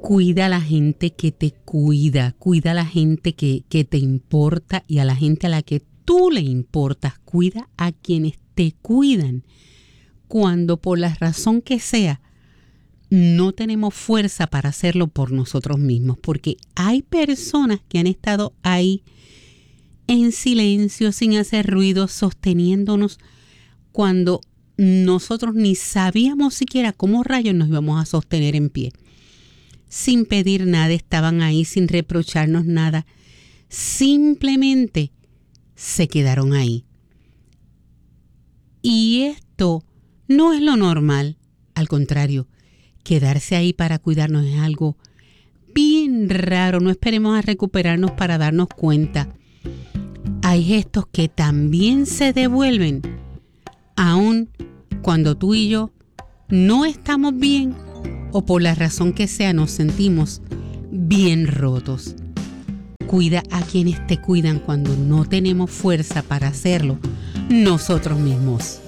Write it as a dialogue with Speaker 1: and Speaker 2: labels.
Speaker 1: Cuida a la gente que te cuida a la gente que te importa y a la gente a la que tú le importas. Cuida a quienes te cuidan. Cuando por la razón que sea no tenemos fuerza para hacerlo por nosotros mismos, porque hay personas que han estado ahí en silencio, sin hacer ruido, sosteniéndonos cuando nosotros ni sabíamos siquiera cómo rayos nos íbamos a sostener en pie. Sin pedir nada, estaban ahí sin reprocharnos nada. Simplemente se quedaron ahí. Y esto no es lo normal. Al contrario, quedarse ahí para cuidarnos es algo bien raro. No esperemos a recuperarnos para darnos cuenta. Hay gestos que también se devuelven, aun cuando tú y yo no estamos bien o por la razón que sea nos sentimos bien rotos. Cuida a quienes te cuidan cuando no tenemos fuerza para hacerlo nosotros mismos.